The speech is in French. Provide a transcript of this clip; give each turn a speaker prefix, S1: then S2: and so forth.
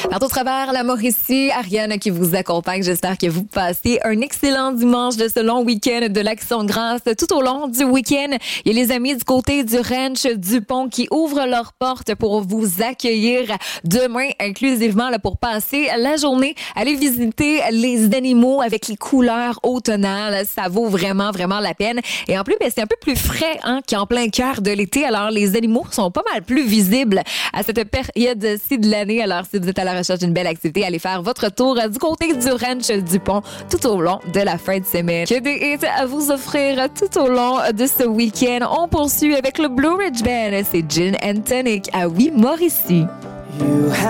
S1: Partout au travers la Mauricie, Ariane qui vous accompagne. J'espère que vous passez un excellent dimanche de ce long week-end de l'Action de grâce. Tout au long du week-end, il y a les amis du côté du Ranch du Pont qui ouvrent leurs portes pour vous accueillir demain inclusivement là, pour passer la journée. Allez visiter les animaux avec les couleurs automnales. Ça vaut vraiment, vraiment la peine. Et en plus, c'est un peu plus frais qu'en plein cœur de l'été. Alors, les animaux sont pas mal plus visibles à cette période-ci de l'année. Alors, si vous êtes à la recherche d'une belle activité, allez faire votre tour du côté du Ranch du Pont tout au long de la fin de semaine. Que des hits à vous offrir tout au long de ce week-end. On poursuit avec le Blue Ridge Band. C'est Gin and Tonic à Oui Mauricie.